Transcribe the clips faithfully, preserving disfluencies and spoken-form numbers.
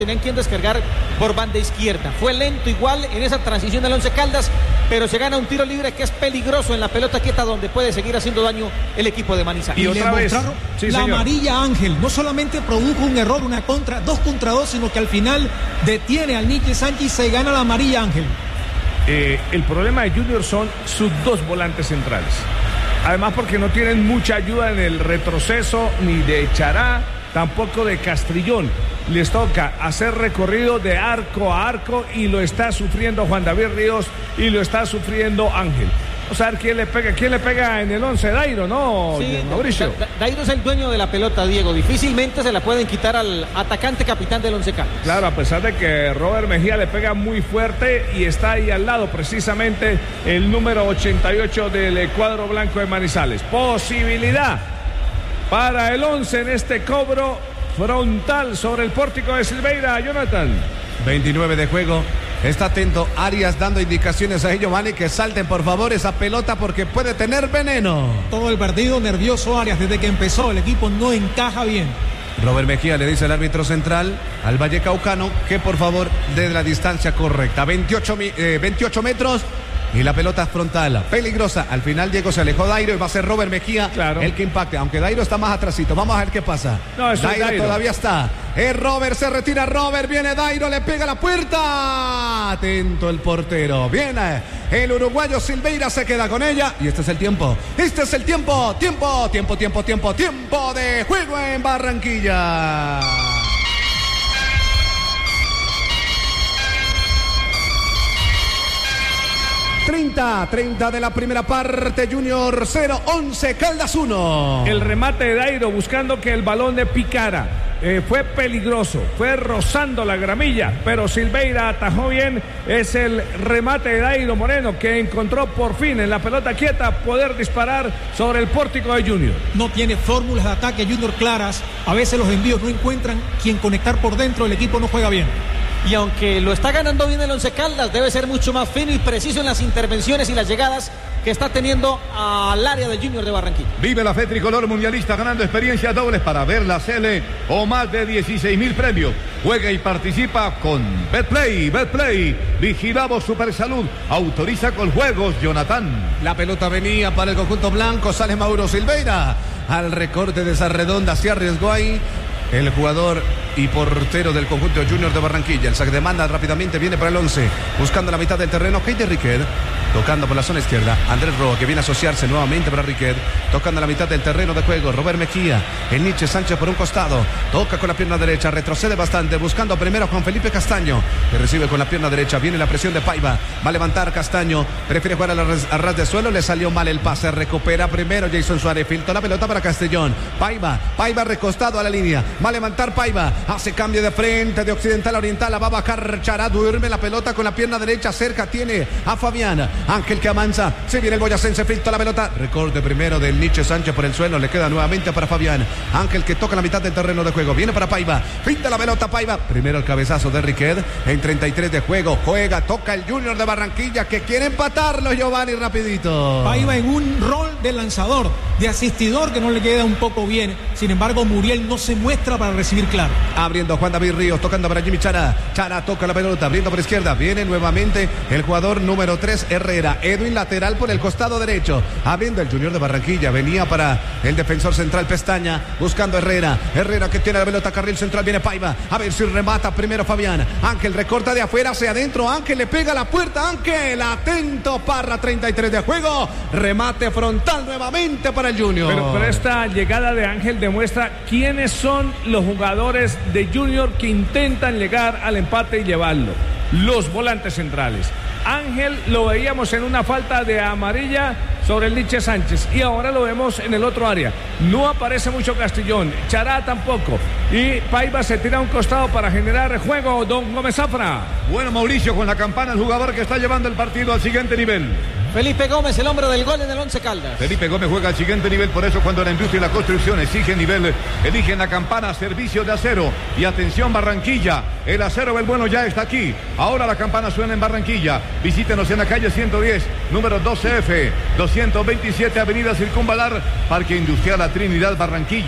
tenían quien descargar por banda izquierda. Fue lento igual en esa transición del Once Caldas, pero se gana un tiro libre que es peligroso en la pelota quieta, donde puede seguir haciendo daño el equipo de Manizales. Y, y otra vez sí, la señor. amarilla Ángel no solamente produjo un error, una contra, dos contra dos, sino que al final detiene al Nietzsche Sánchez y se gana la amarilla Ángel. Eh, el problema de Junior son sus dos volantes centrales. Además porque no tienen mucha ayuda en el retroceso ni de Chará, tampoco de Castrillón. Les toca hacer recorrido de arco a arco y lo está sufriendo Juan David Ríos y lo está sufriendo Ángel. Vamos a ver quién le pega, quién le pega en el once, Dairo, ¿no, sí, Mauricio? Da, da, Dairo es el dueño de la pelota, Diego. Difícilmente se la pueden quitar al atacante capitán del Once Caldas. Claro, a pesar de que Robert Mejía le pega muy fuerte y está ahí al lado precisamente el número ochenta y ocho del cuadro blanco de Manizales. Posibilidad para el once en este cobro frontal sobre el pórtico de Silveira, Jonathan. veintinueve de juego. Está atento Arias dando indicaciones a Giovanni que salten por favor esa pelota porque puede tener veneno. Todo el partido nervioso Arias desde que empezó. El equipo no encaja bien. Robert Mejía le dice al árbitro central, al Vallecaucano, que por favor dé la distancia correcta. veintiocho, eh, veintiocho metros. Y la pelota frontal, peligrosa. Al final Diego se alejó Dairo y va a ser Robert Mejía claro. el que impacte. Aunque Dairo está más atrasito. Vamos a ver qué pasa. No, Dairo, Dairo todavía está. Es Robert, se retira Robert. Viene Dairo, le pega la puerta. Atento el portero. Viene el uruguayo Silveira, se queda con ella. Y este es el tiempo. Este es el tiempo. Tiempo, tiempo, tiempo, tiempo. Tiempo de juego en Barranquilla. treinta, treinta de la primera parte, Junior cero, once Caldas uno. El remate de Dairo buscando que el balón le picara. Eh, fue peligroso, fue rozando la gramilla, pero Silveira atajó bien. Es el remate de Dairo Moreno que encontró por fin en la pelota quieta poder disparar sobre el pórtico de Junior. No tiene fórmulas de ataque Junior claras. A veces los envíos no encuentran quien conectar por dentro. El equipo no juega bien. Y aunque lo está ganando bien el Once Caldas, debe ser mucho más fino y preciso en las intervenciones y las llegadas que está teniendo al área del Junior de Barranquilla. Vive la fe tricolor mundialista ganando experiencias dobles para ver la Sele o más de dieciséis mil premios. Juega y participa con Betplay. Betplay, vigilamos Supersalud. Autoriza con juegos, Jonathan. La pelota venía para el conjunto blanco. Sale Mauro Silveira al recorte de esa redonda. Se arriesgó ahí el jugador y portero del conjunto Junior de Barranquilla. El saque de manda rápidamente viene para el once. Buscando la mitad del terreno. Keiter Riquet. Tocando por la zona izquierda. Andrés Roa que viene a asociarse nuevamente para Riquet. Tocando la mitad del terreno de juego. Robert Mejía. El Nietzsche Sánchez por un costado. Toca con la pierna derecha. Retrocede bastante. Buscando primero a Juan Felipe Castaño. Que recibe con la pierna derecha. Viene la presión de Paiva. Va a levantar Castaño. Prefiere jugar a, la ras, a ras de suelo. Le salió mal el pase. Recupera primero Jason Suárez. Filtró la pelota para Castellón. Paiva. Paiva recostado a la línea. Va a levantar Paiva. Hace cambio de frente de occidental a oriental. La va a bajar Chará. Duerme la pelota con la pierna derecha. Cerca tiene a Fabián. Ángel que avanza. Se viene el boyacense. Filtra la pelota. Recorte primero del Nietzsche Sánchez por el suelo. Le queda nuevamente para Fabián. Ángel que toca la mitad del terreno de juego. Viene para Paiva. Finta la pelota Paiva. Primero el cabezazo de Riquet. En treinta y tres de juego. Juega. Toca el Junior de Barranquilla que quiere empatarlo. Giovanni rapidito. Paiva en un rol de lanzador, de asistidor que no le queda un poco bien. Sin embargo, Muriel no se muestra para recibir claro. Abriendo Juan David Ríos, tocando para Jimmy Chará. Chará toca la pelota, abriendo por izquierda. Viene nuevamente el jugador número tres, Herrera. Edwin lateral por el costado derecho. Abriendo el Junior de Barranquilla. Venía para el defensor central Pestaña. Buscando Herrera. Herrera que tiene la pelota, carril central. Viene Paiva. A ver si remata primero Fabián. Ángel recorta de afuera hacia adentro. Ángel le pega la puerta. Ángel atento. Parra, treinta y tres de juego. Remate frontal nuevamente para el Junior. Pero, pero esta llegada de Ángel demuestra quiénes son los jugadores de Junior que intentan llegar al empate y llevarlo. Los volantes centrales. Ángel lo veíamos en una falta de amarilla sobre el Nietzsche Sánchez y ahora lo vemos en el otro área. No aparece mucho Castellón, Chará tampoco, y Paiva se tira a un costado para generar juego. Don Gómez Zafra. Bueno, Mauricio, con la campana el jugador que está llevando el partido al siguiente nivel. Felipe Gómez, el hombre del gol en el Once Caldas. Felipe Gómez juega al siguiente nivel, por eso cuando la industria y la construcción exige nivel, eligen la campana, servicio de acero. Y atención Barranquilla, el acero del bueno ya está aquí. Ahora la campana suena en Barranquilla. Visítenos en la calle ciento diez, número doce F, doscientos veintisiete, avenida Circunvalar, Parque Industrial La Trinidad, Barranquilla.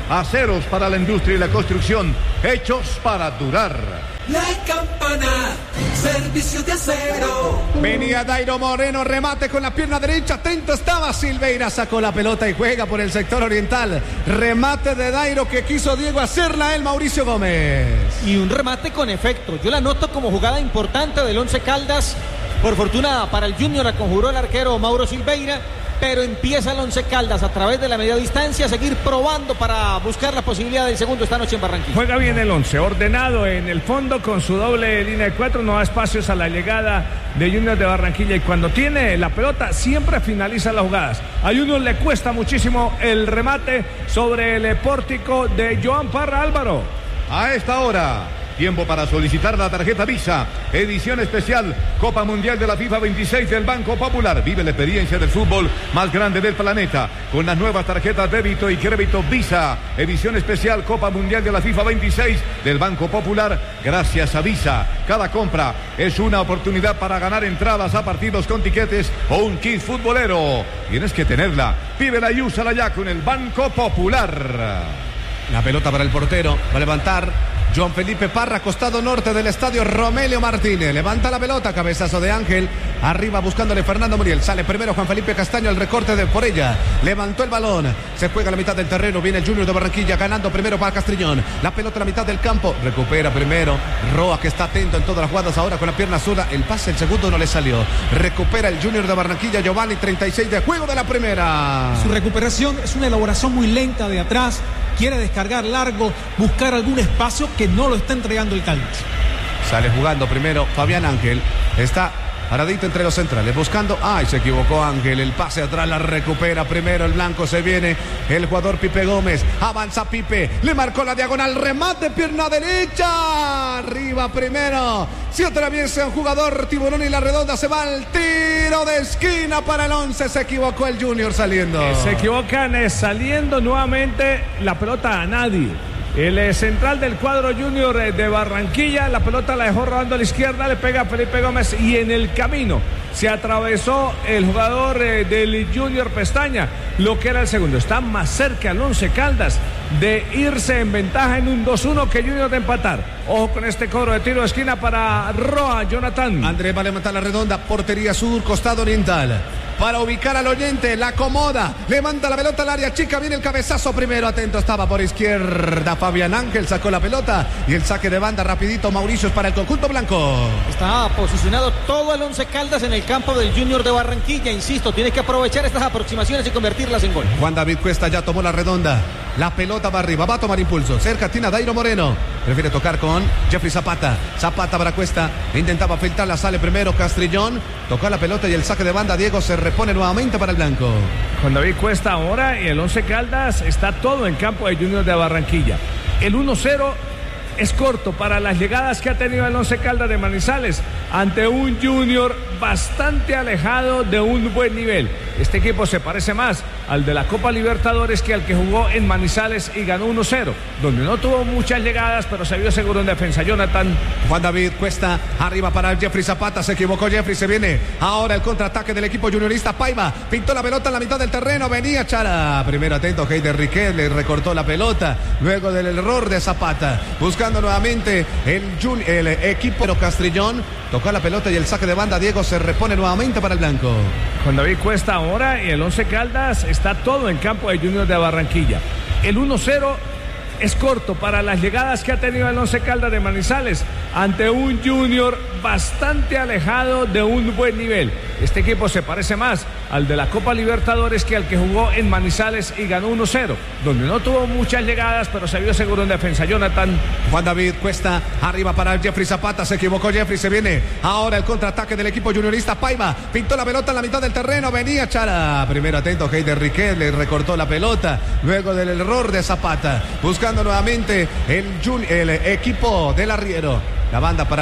aceros para la industria y la construcción, hechos para durar. La Campana, servicio de acero. Venía Dairo Moreno, remate con la pierna derecha, atento estaba Silveira, sacó la pelota y juega por el sector oriental. Remate de Dairo que quiso Diego hacerla el Mauricio Gómez. Y un remate con efecto, yo la noto como jugada importante del Once Caldas. Por fortuna para el Junior la conjuró el arquero Mauro Silveira, pero empieza el Once Caldas a través de la media distancia a seguir probando para buscar la posibilidad del segundo esta noche en Barranquilla. Juega bien el once, ordenado en el fondo con su doble línea de cuatro, no da espacios a la llegada de Junior de Barranquilla y cuando tiene la pelota siempre finaliza las jugadas. A Junior le cuesta muchísimo el remate sobre el pórtico de Joan Parra. Álvaro. A esta hora, tiempo para solicitar la tarjeta Visa, edición especial Copa Mundial de la FIFA veintiséis del Banco Popular. Vive la experiencia del fútbol más grande del planeta con las nuevas tarjetas débito y crédito Visa, edición especial Copa Mundial de la FIFA veintiséis del Banco Popular. Gracias a Visa, cada compra es una oportunidad para ganar entradas a partidos con tiquetes o un kit futbolero. Tienes que tenerla, pídela y úsala ya con el Banco Popular. La pelota para el portero, va a levantar Joan Felipe Parra, costado norte del estadio Romelio Martínez. Levanta la pelota, cabezazo de Ángel. Arriba buscándole Fernando Muriel. Sale primero Juan Felipe Castaño, el recorte de por ella. Levantó el balón. Se juega a la mitad del terreno. Viene el Junior de Barranquilla ganando primero para Castrillón. La pelota a la mitad del campo. Recupera primero Roa, que está atento en todas las jugadas ahora con la pierna zurda. El pase, el segundo no le salió. Recupera el Junior de Barranquilla. Giovanni, treinta y seis de juego de la primera. Su recuperación es una elaboración muy lenta de atrás. Quiere descargar largo, buscar algún espacio que no lo está entregando el Caldas. Sale jugando primero Fabián Ángel. Está paradito entre los centrales, buscando. Ay, se equivocó Ángel. El pase atrás la recupera primero el blanco. Se viene el jugador Pipe Gómez. Avanza Pipe. Le marcó la diagonal. Remate, pierna derecha. Arriba primero. Si atraviesa un jugador Tiburón y la redonda, se va al tiro de esquina para el once. Se equivocó el Junior saliendo. Eh, se equivocan eh, saliendo nuevamente la pelota a nadie. El eh, central del cuadro Junior eh, de Barranquilla, la pelota la dejó rodando a la izquierda, le pega a Felipe Gómez y en el camino se atravesó el jugador eh, del Junior Pestaña, lo que era el segundo. Está más cerca el Once Caldas de irse en ventaja en un dos uno que Junior de empatar. Ojo con este cobro de tiro de esquina para Roa, Jonathan. Andrés va a levantar la redonda, portería sur, costado oriental. Para ubicar al oyente, la acomoda, levanta la pelota al área chica, viene el cabezazo primero, atento estaba por izquierda Fabián Ángel, sacó la pelota y el saque de banda rapidito Mauricio es para el conjunto blanco. Está posicionado todo el Once Caldas en el campo del Junior de Barranquilla, insisto, tiene que aprovechar estas aproximaciones y convertirlas en gol. Juan David Cuesta ya tomó la redonda, la pelota va arriba, va a tomar impulso, cerca tiene a Dairo Moreno, prefiere tocar con Jeffrey Zapata, Zapata para Cuesta, intentaba filtrarla, sale primero Castrillón, toca la pelota y el saque de banda, Diego se repone nuevamente para el blanco. Juan David Cuesta ahora y el Once Caldas está todo en campo de Junior de Barranquilla. El uno cero es corto para las llegadas que ha tenido el Once Caldas de Manizales ante un Junior bastante alejado de un buen nivel. Este equipo se parece más al de la Copa Libertadores que al que jugó en Manizales y ganó uno cero, donde no tuvo muchas llegadas, pero se vio seguro en defensa. Jonathan. Juan David Cuesta, arriba para Jeffrey Zapata, se equivocó Jeffrey, se viene ahora el contraataque del equipo juniorista. Paiva pintó la pelota en la mitad del terreno, venía Chara, primero atento Heider Riquet, le recortó la pelota, luego del error de Zapata, buscando nuevamente el, jun- el equipo de Castrillón, tocó la pelota y el saque de banda, Diego se repone nuevamente para el blanco. Juan David Cuesta ahora y el Once Caldas está todo en campo de Junior de Barranquilla. El uno cero es corto para las llegadas que ha tenido el Once Caldas de Manizales ante un Junior bastante alejado de un buen nivel. Este equipo se parece más al de la Copa Libertadores que al que jugó en Manizales y ganó uno cero, donde no tuvo muchas llegadas, pero se vio seguro en defensa. Jonathan. Juan David Cuesta, arriba para Jeffrey Zapata, se equivocó Jeffrey, se viene ahora el contraataque del equipo juniorista. Paiva pintó la pelota en la mitad del terreno, venía Chara, primero atento Heider Riquet, le recortó la pelota, luego del error de Zapata, buscando nuevamente el, el equipo del arriero. La banda para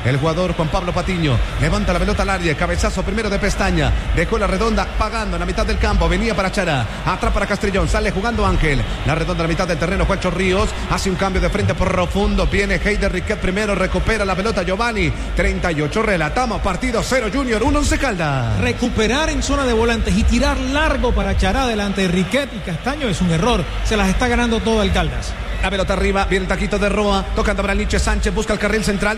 El jugador Juan Pablo Patiño levanta la pelota al área, cabezazo primero de Pestaña, dejó la redonda pagando en la mitad del campo, venía para Chará, atrás para Castrillón, sale jugando Ángel, la redonda en la mitad del terreno, Juancho Ríos, hace un cambio de frente profundo, viene Heider Riquet primero, recupera la pelota Giovanni, treinta y ocho, relatamos, partido cero Junior, uno Once Caldas. Recuperar en zona de volantes y tirar largo para Chará delante de Riquet y Castaño es un error, se las está ganando todo el Caldas. La pelota arriba, viene el taquito de Roa, tocando para Nietzsche Sánchez, busca el carril central.